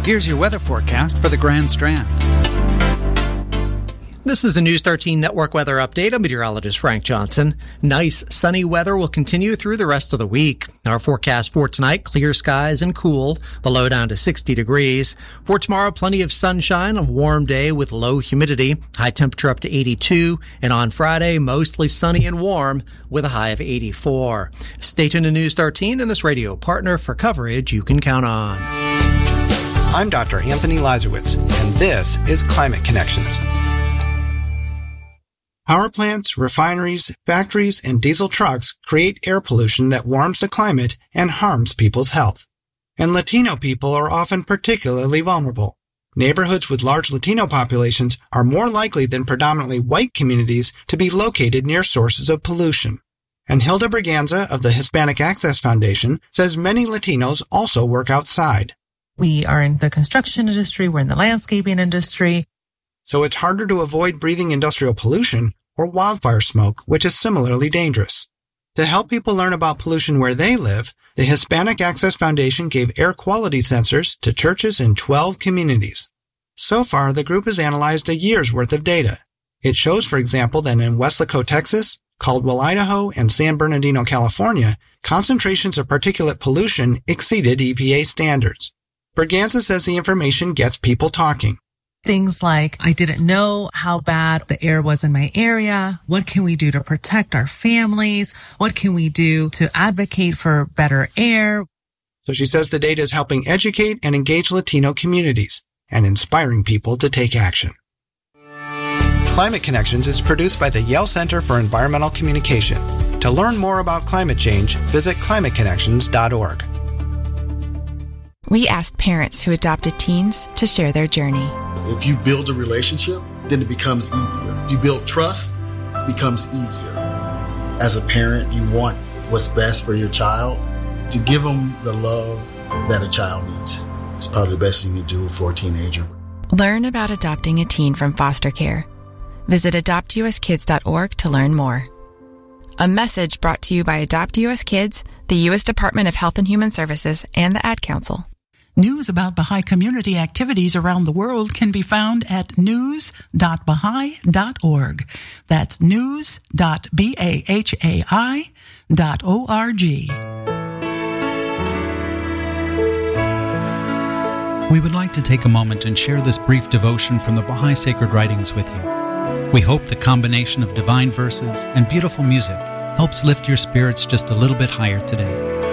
Here's your weather forecast for the Grand Strand. This is a News 13 Network weather update. I'm meteorologist Frank Johnson. Nice sunny weather will continue through the rest of the week. Our forecast for tonight, clear skies and cool. The low down to 60 degrees. For tomorrow, plenty of sunshine, a warm day with low humidity. High temperature up to 82. And on Friday, mostly sunny and warm with a high of 84. Stay tuned to News 13 and this radio partner for coverage you can count on. I'm Dr. Anthony Lazarowitz, and this is Climate Connections. Power plants, refineries, factories, and diesel trucks create air pollution that warms the climate and harms people's health. And Latino people are often particularly vulnerable. Neighborhoods with large Latino populations are more likely than predominantly white communities to be located near sources of pollution. And Hilda Braganza of the Hispanic Access Foundation says many Latinos also work outside. We are in the construction industry, we're in the landscaping industry. So it's harder to avoid breathing industrial pollution or wildfire smoke, which is similarly dangerous. To help people learn about pollution where they live, the Hispanic Access Foundation gave air quality sensors to churches in 12 communities. So far, the group has analyzed a year's worth of data. It shows, for example, that in Weslaco, Texas, Caldwell, Idaho, and San Bernardino, California, concentrations of particulate pollution exceeded EPA standards. Braganza says the information gets people talking. Things like, I didn't know how bad the air was in my area. What can we do to protect our families? What can we do to advocate for better air? So she says the data is helping educate and engage Latino communities and inspiring people to take action. Climate Connections is produced by the Yale Center for Environmental Communication. To learn more about climate change, visit climateconnections.org. We asked parents who adopted teens to share their journey. If you build a relationship, then it becomes easier. If you build trust, it becomes easier. As a parent, you want what's best for your child. To give them the love that a child needs is probably the best thing you do for a teenager. Learn about adopting a teen from foster care. Visit adoptuskids.org to learn more. A message brought to you by Adopt U.S. Kids, the U.S. Department of Health and Human Services, and the Ad Council. News about Baha'i community activities around the world can be found at news.baha'i.org. That's news.bahai.org. We would like to take a moment and share this brief devotion from the Baha'i Sacred Writings with you. We hope the combination of divine verses and beautiful music helps lift your spirits just a little bit higher today.